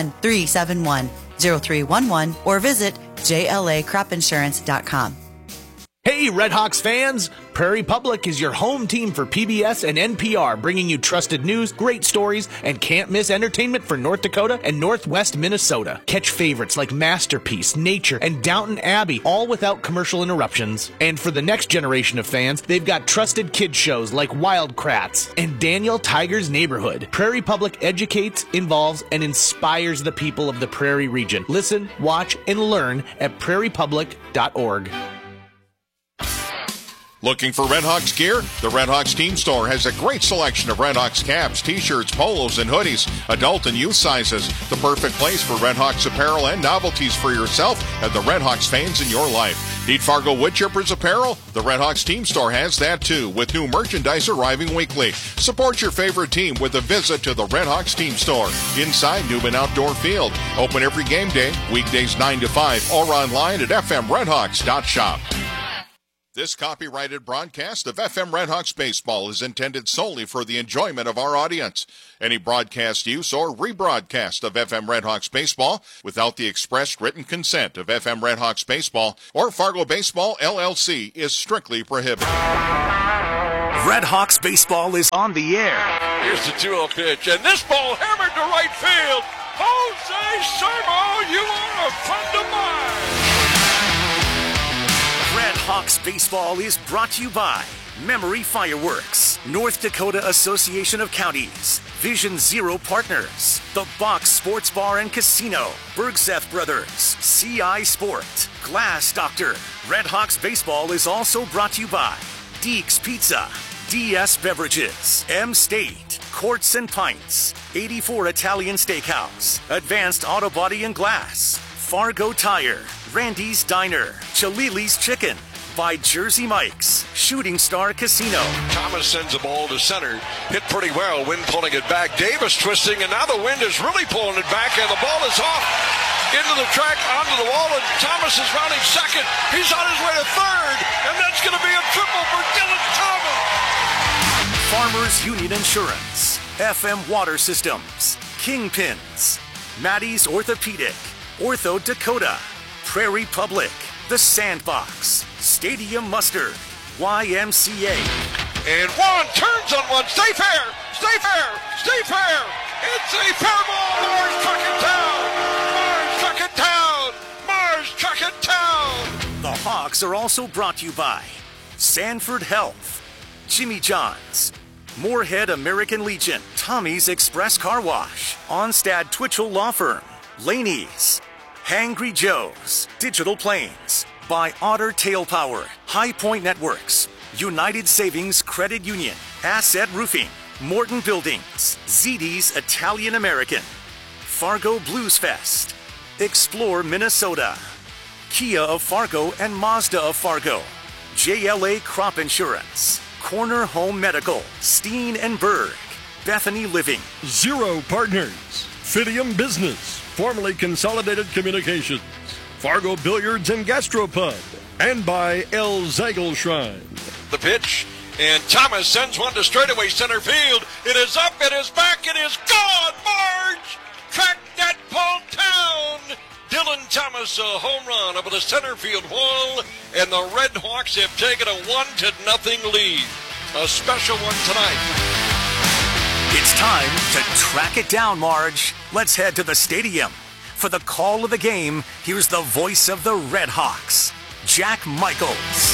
701-371-0311 or visit JLACropinsurance.com. Hey, Red Hawks fans! Prairie Public is your home team for PBS and NPR, bringing you trusted news, great stories, and can't-miss entertainment for North Dakota and Northwest Minnesota. Catch favorites like Masterpiece, Nature, and Downton Abbey, all without commercial interruptions. And for the next generation of fans, they've got trusted kids shows like Wild Kratts and Daniel Tiger's Neighborhood. Prairie Public educates, involves, and inspires the people of the Prairie region. Listen, watch, and learn at prairiepublic.org. Looking for Redhawks gear? The Redhawks Team Store has a great selection of Redhawks caps, t-shirts, polos, and hoodies, adult and youth sizes. The perfect place for Redhawks apparel and novelties for yourself and the Redhawks fans in your life. Need Fargo Woodchippers apparel? The Redhawks Team Store has that too, with new merchandise arriving weekly. Support your favorite team with a visit to the Redhawks Team Store inside Newman Outdoor Field. Open every game day, weekdays 9 to 5, or online at fmredhawks.shop. This copyrighted broadcast of FM Redhawks baseball is intended solely for the enjoyment of our audience. Any broadcast use or rebroadcast of FM Redhawks baseball without the express written consent of FM Redhawks baseball or Fargo Baseball LLC is strictly prohibited. Redhawks baseball is on the air. Here's the 2-0 pitch, and this ball hammered to right field. Jose Sermo, you are a friend of mine. Redhawks baseball is brought to you by Memory Fireworks, North Dakota Association of Counties, Vision Zero Partners, The Box Sports Bar and Casino, Bergseth Brothers, CI Sport, Glass Doctor. Redhawks baseball is also brought to you by Deeks Pizza, DS Beverages, M State, Courts and Pints, 84 Italian Steakhouse, Advanced Auto Body and Glass, Fargo Tire, Randy's Diner, Chalili's Chicken, by Jersey Mike's, Shooting Star Casino. Thomas sends a ball to center, hit pretty well, wind pulling it back. Davis twisting, and now the wind is really pulling it back, and the ball is off into the track, onto the wall, and Thomas is rounding second. He's on his way to third, and that's going to be a triple for Dylan Thomas. Farmers Union Insurance, FM Water Systems, Kingpins, Maddie's Orthopedic, Ortho Dakota, Prairie Public, The Sandbox, Stadium Mustard, YMCA. And one turns on one. Stay fair! Stay fair! Stay fair! It's a fair ball! Mars truck it down! Mars truck it down! Mars truck it down! The Hawks are also brought to you by Sanford Health, Jimmy John's, Moorhead American Legion, Tommy's Express Car Wash, Onstad Twitchell Law Firm, Laney's, Hangry Joe's, Digital Planes, by Otter Tail Power, High Point Networks, United Savings Credit Union, Asset Roofing, Morton Buildings, ZD's Italian American, Fargo Blues Fest, Explore Minnesota, Kia of Fargo and Mazda of Fargo, JLA Crop Insurance, Corner Home Medical, Steen and Berg, Bethany Living, Zero Partners, Fidium Business, formerly Consolidated Communications, Fargo Billiards and Gastropub, and by El Zagel Shrine. The pitch, and Thomas sends one to straightaway center field. It is up, it is back, it is gone. Marge, track that ball down. Dylan Thomas, a home run over the center field wall, and the Red Hawks have taken a 1-0 lead. A special one tonight. It's time to track it down, Marge. Let's head to the stadium. For the call of the game, here's the voice of the Red Hawks, Jack Michaels.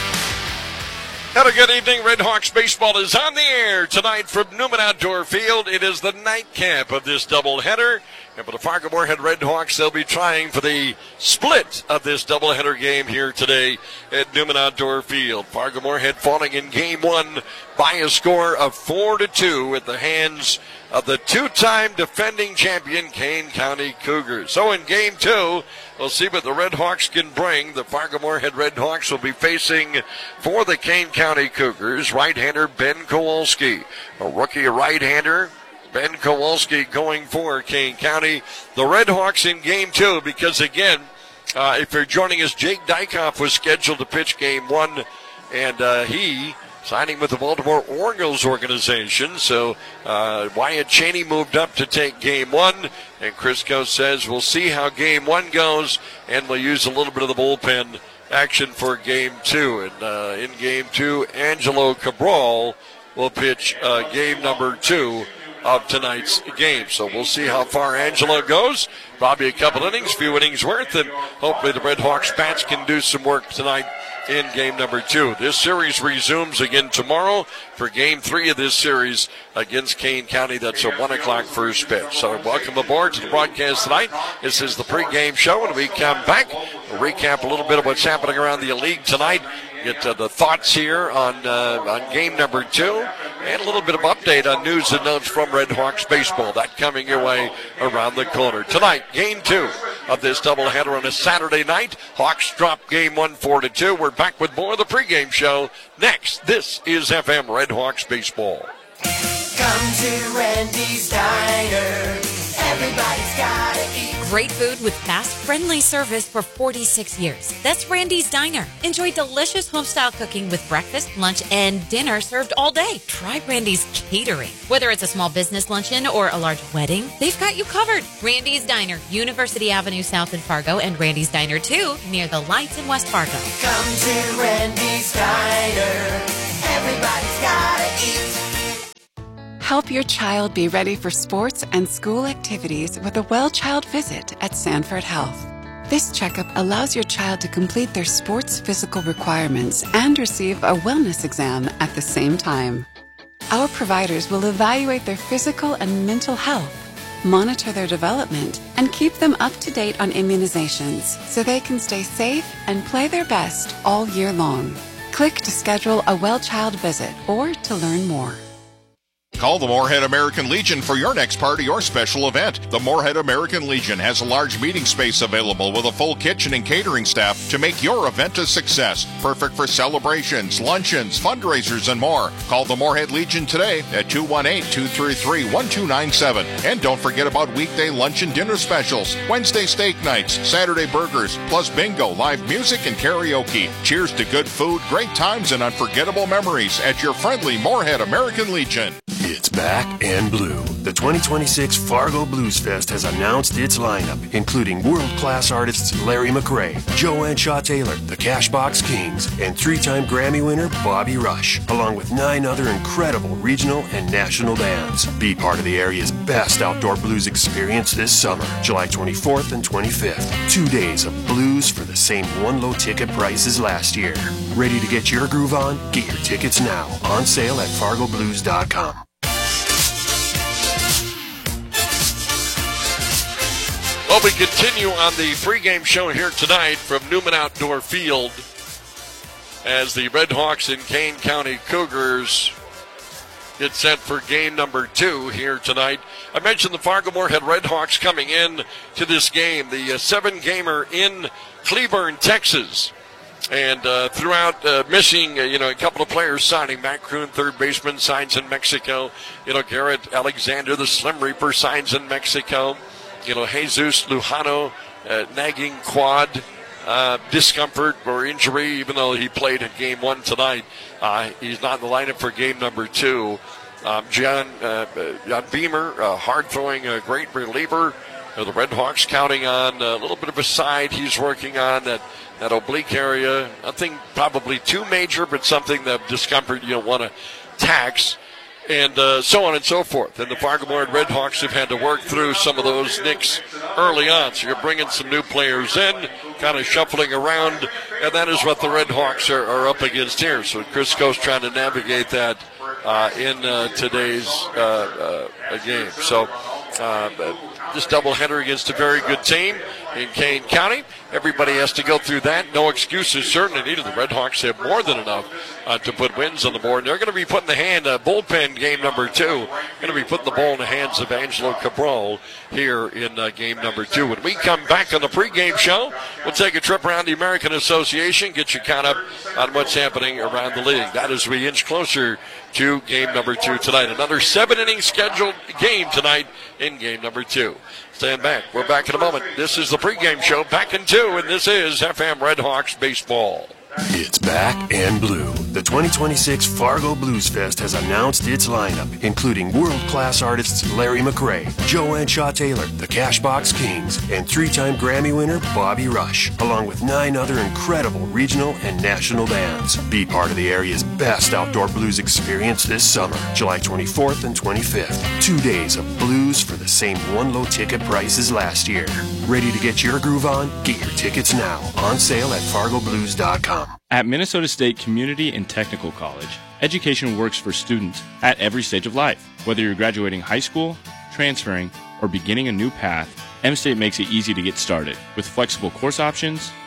Have a good evening. Red Hawks baseball is on the air tonight from Newman Outdoor Field. It is the nightcap of this doubleheader. And for the Fargo Moorhead Red Hawks, they'll be trying for the split of this doubleheader game here today at Newman Outdoor Field. Fargo Moorhead falling in game one by a score of 4-2 at the hands of the two-time defending champion Kane County Cougars. So in game two, we'll see what the Red Hawks can bring. The Fargo Moorhead Red Hawks will be facing for the Kane County Cougars right-hander Ben Kowalski, a rookie right-hander. Ben Kowalski going for Kane County. The Red Hawks in game two because, again, if you're joining us, Jake Dykoff was scheduled to pitch game one, and he signing with the Baltimore Orioles organization. So Wyatt Cheney moved up to take game one, and Crisco says we'll see how game one goes, and we'll use a little bit of the bullpen action for game two. And in game two, Angelo Cabral will pitch game number two of tonight's game. So we'll see how far Angelo goes. Probably a couple innings, few innings worth, and hopefully the Red Hawks bats can do some work tonight in game number two. This series resumes again tomorrow for game three of this series against Kane County. That's a 1 o'clock first pitch. So welcome aboard to the broadcast tonight. This is the pregame show. When we come back, we'll recap a little bit of what's happening around the league tonight get the thoughts here on game number 2, and a little bit of update on news and notes from Red Hawks baseball. That coming your way around the corner. Tonight, game 2 of this doubleheader on a Saturday night. Hawks drop game 1 4-2. We're back with more of the pregame show next. This is FM Red Hawks baseball. Come to Randy's Diner. Everybody's gotta eat. Great food with fast, friendly service for 46 years. That's Randy's Diner. Enjoy delicious homestyle cooking with breakfast, lunch, and dinner served all day. Try Randy's Catering. Whether it's a small business luncheon or a large wedding, they've got you covered. Randy's Diner, University Avenue South in Fargo, and Randy's Diner 2 near the lights in West Fargo. Come to Randy's Diner. Everybody's gotta eat. Help your child be ready for sports and school activities with a well-child visit at Sanford Health. This checkup allows your child to complete their sports physical requirements and receive a wellness exam at the same time. Our providers will evaluate their physical and mental health, monitor their development, and keep them up to date on immunizations so they can stay safe and play their best all year long. Click to schedule a well-child visit or to learn more. Call the Moorhead American Legion for your next party or special event. The Moorhead American Legion has a large meeting space available with a full kitchen and catering staff to make your event a success. Perfect for celebrations, luncheons, fundraisers, and more. Call the Moorhead Legion today at 218-233-1297. And don't forget about weekday lunch and dinner specials, Wednesday steak nights, Saturday burgers, plus bingo, live music, and karaoke. Cheers to good food, great times, and unforgettable memories at your friendly Moorhead American Legion. It's back and blue. The 2026 Fargo Blues Fest has announced its lineup, including world-class artists Larry McRae, Joanne Shaw-Taylor, the Cashbox Kings, and 3-time Grammy winner Bobby Rush, along with 9 other incredible regional and national bands. Be part of the area's best outdoor blues experience this summer, July 24th and 25th. 2 days of blues for the same one low ticket price as last year. Ready to get your groove on? Get your tickets now. On sale at fargoblues.com. Well, we continue on the pregame show here tonight from Newman Outdoor Field as the Red Hawks and Kane County Cougars get set for game number 2 here tonight. I mentioned the Fargo-Moorhead Red Hawks coming in to this game, the 7-gamer in Cleburne, Texas. And throughout missing, a couple of players signing. Matt Kroon, third baseman, signs in Mexico. Garrett Alexander, the Slim Reaper, signs in Mexico. Jesus Lujano, nagging quad discomfort or injury, even though he played in game 1 tonight. He's not in the lineup for game number 2. John Beamer, hard-throwing, great reliever. The Red Hawks counting on a little bit of a side he's working on, that oblique area. Nothing probably too major, but something that discomfort you don't want to tax. And so on and so forth. And the Fargo-Moorhead Red Hawks have had to work through some of those nicks early on. So you're bringing some new players in, kind of shuffling around, and that is what the Red Hawks are up against here. So Chris Coe's trying to navigate that in today's game. So this doubleheader against a very good team in Kane County. Everybody has to go through that. No excuses, certainly needed. The Red Hawks have more than enough to put wins on the board. They're going to be putting the hand, bullpen game number 2, going to be putting the ball in the hands of Angelo Cabral here in game number 2. When we come back on the pregame show, we'll take a trip around the American Association, get you caught up on what's happening around the league. That as we inch closer to game number 2 tonight. Another 7-inning scheduled game tonight in game number 2. Stand back. We're back in a moment. This is the pregame show, back in 2, and this is FM Red Hawks baseball. It's back and blue. The 2026 Fargo Blues Fest has announced its lineup, including world-class artists Larry McRae, Joanne Shaw-Taylor, the Cashbox Kings, and 3-time Grammy winner Bobby Rush, along with 9 other incredible regional and national bands. Be part of the area's best outdoor blues experience this summer, July 24th and 25th. 2 days of blues for the same one low ticket price as last year. Ready to get your groove on? Get your tickets now. On sale at fargoblues.com. At Minnesota State Community and Technical College, education works for students at every stage of life. Whether you're graduating high school, transferring, or beginning a new path, M-State makes it easy to get started with flexible course options,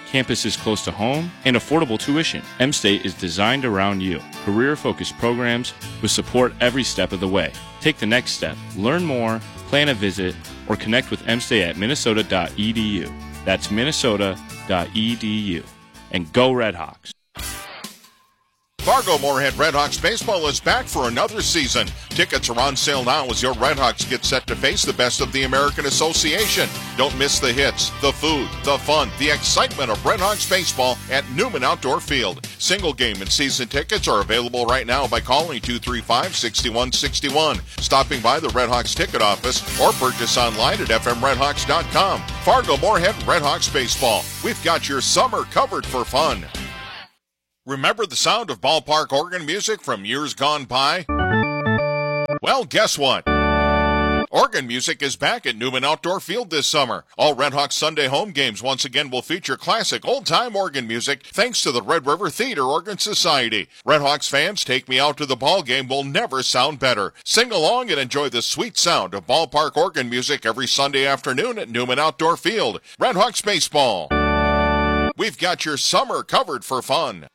Campus is close to home and affordable tuition. M-State is designed around you. Career-focused programs with support every step of the way. Take the next step. Learn more, plan a visit, or connect with M-State at minnesota.edu. That's minnesota.edu. And go Redhawks. Fargo Moorhead Redhawks baseball is back for another season. Tickets are on sale now as your Redhawks get set to face the best of the American Association. Don't miss the hits, the food, the fun, the excitement of Redhawks baseball at Newman Outdoor Field. Single game and season tickets are available right now by calling 235-6161, stopping by the Redhawks ticket office, or purchase online at fmredhawks.com. Fargo Moorhead Redhawks baseball. We've got your summer covered for fun. Remember the sound of ballpark organ music from years gone by? Well, guess what? Organ music is back at Newman Outdoor Field this summer. All Redhawks Sunday home games once again will feature classic old-time organ music thanks to the Red River Theater Organ Society. Redhawks fans, Take Me Out to the Ball Game will never sound better. Sing along and enjoy the sweet sound of ballpark organ music every Sunday afternoon at Newman Outdoor Field. Redhawks baseball. We've got your summer covered for fun.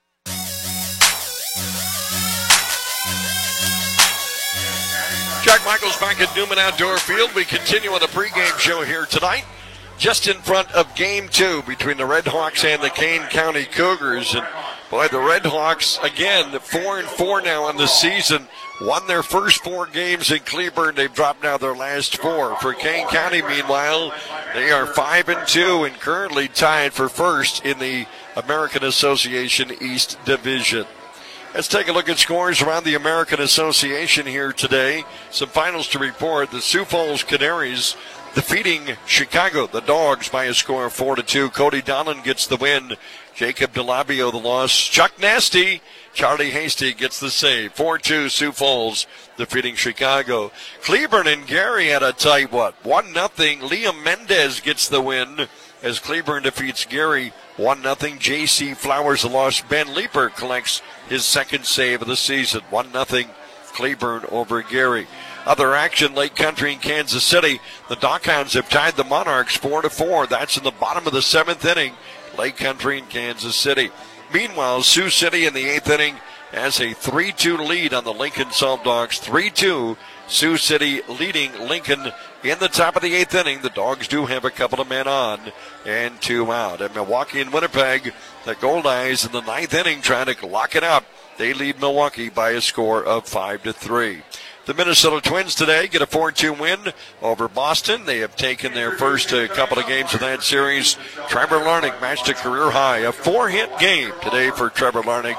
Jack Michaels back at Newman Outdoor Field. We continue on the pregame show here tonight, just in front of Game 2 between the Redhawks and the Kane County Cougars. And boy, the Redhawks, again, 4-4 now on the season, won their first 4 games in Cleburne. They've dropped now their last 4. For Kane County, meanwhile, they are 5-2 and currently tied for first in the American Association East Division. Let's take a look at scores around the American Association here today. Some finals to report. The Sioux Falls Canaries defeating Chicago, the Dogs, by a score of 4-2. Cody Donlan gets the win. Jacob DeLabio the loss. Chuck Nasty, Charlie Hasty gets the save. 4-2 Sioux Falls defeating Chicago. Cleburne and Gary had a tight 1-0. Liam Mendez gets the win as Cleburne defeats Gary 1-0. J.C. Flowers the loss. Ben Leeper collects his second save of the season. 1-0 Cleburne over Gary. Other action, Lake Country and Kansas City. The Dockhounds have tied the Monarchs 4-4. That's in the bottom of the 7th inning. Lake Country and Kansas City. Meanwhile, Sioux City in the 8th inning has a 3-2 lead on the Lincoln Salt Dogs. 3-2. Sioux City leading Lincoln in the top of the 8th inning. The Dogs do have a couple of men on and 2 out. And Milwaukee and Winnipeg, the Goldeyes in the 9th inning trying to lock it up. They lead Milwaukee by a score of 5-3. The Minnesota Twins today get a 4-2 win over Boston. They have taken their first couple of games of that series. Trevor Larnach matched a career high, a 4-hit game today for Trevor Larnach.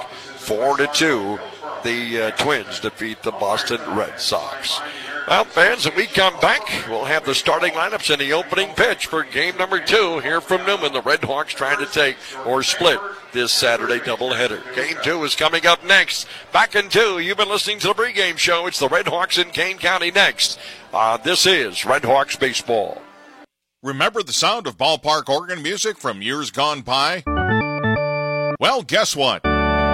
4-2. The Twins defeat the Boston Red Sox. Well, fans, when we come back, we'll have the starting lineups and the opening pitch for game number 2 here from Newman. The Red Hawks trying to take or split this Saturday doubleheader. Game 2 is coming up next. Back in 2, you've been listening to the pregame show. It's the Red Hawks in Kane County next. This is Red Hawks baseball. Remember the sound of ballpark organ music from years gone by? Well, guess what?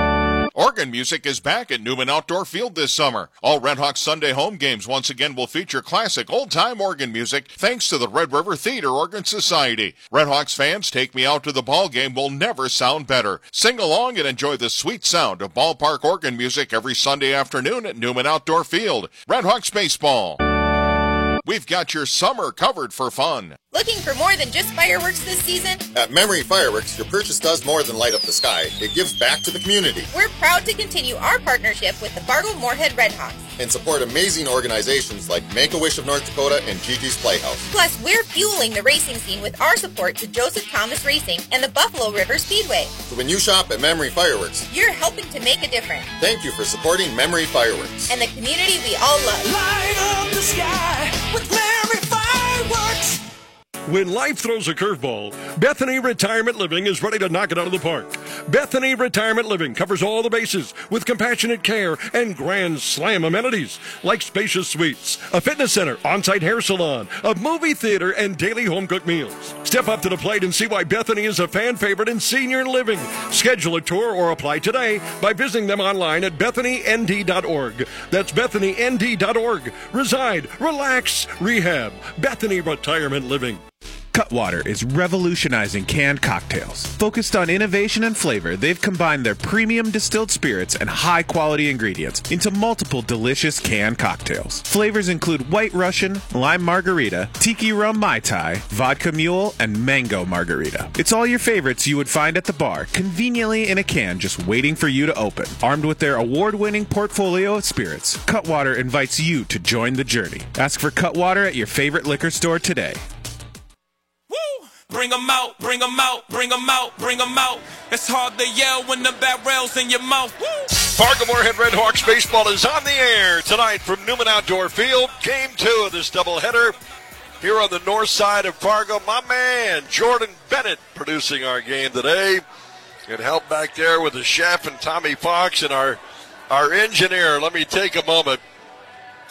Organ music is back at Newman Outdoor Field this summer. All Redhawks Sunday home games once again will feature classic old-time organ music thanks to the Red River Theater Organ Society. Redhawks fans, Take Me Out to the Ball Game will never sound better. Sing along and enjoy the sweet sound of ballpark organ music every Sunday afternoon at Newman Outdoor Field. Redhawks baseball. We've got your summer covered for fun. Looking for more than just fireworks this season? At Memory Fireworks, your purchase does more than light up the sky. It gives back to the community. We're proud to continue our partnership with the Fargo Moorhead Redhawks and support amazing organizations like Make-A-Wish of North Dakota and Gigi's Playhouse. Plus, we're fueling the racing scene with our support to Joseph Thomas Racing and the Buffalo River Speedway. So when you shop at Memory Fireworks, you're helping to make a difference. Thank you for supporting Memory Fireworks. And the community we all love. Light up the sky with Memory Fireworks. When life throws a curveball, Bethany Retirement Living is ready to knock it out of the park. Bethany Retirement Living covers all the bases with compassionate care and grand slam amenities like spacious suites, a fitness center, on-site hair salon, a movie theater, and daily home-cooked meals. Step up to the plate and see why Bethany is a fan favorite in senior living. Schedule a tour or apply today by visiting them online at BethanyND.org. That's BethanyND.org. Reside, relax, rehab. Bethany Retirement Living. Cutwater is revolutionizing canned cocktails. Focused on innovation and flavor, they've combined their premium distilled spirits and high-quality ingredients into multiple delicious canned cocktails. Flavors include White Russian, Lime Margarita, Tiki Rum Mai Tai, Vodka Mule, and Mango Margarita. It's all your favorites you would find at the bar, conveniently in a can just waiting for you to open. Armed with their award-winning portfolio of spirits, Cutwater invites you to join the journey. Ask for Cutwater at your favorite liquor store today. Bring 'em out, bring 'em out, bring 'em out, bring 'em out. It's hard to yell when the barrel's in your mouth. Woo! Fargo Moorhead Redhawks baseball is on the air tonight from Newman Outdoor Field. Game 2 of this doubleheader here on the north side of Fargo. My man, Jordan Bennett, producing our game today. And help back there with the chef and Tommy Fox and our engineer. Let me take a moment